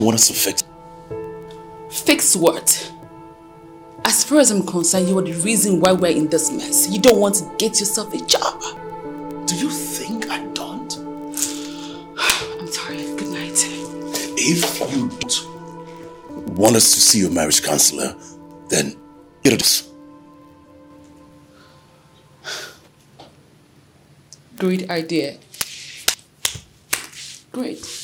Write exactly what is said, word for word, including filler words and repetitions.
want us to fix? Fix what? As far as I'm concerned, you are the reason why we're in this mess. You don't want to get yourself a job. Do you think I don't? I'm sorry. Good night. If you don't want us to see your marriage counselor, then get it. Great idea. Great.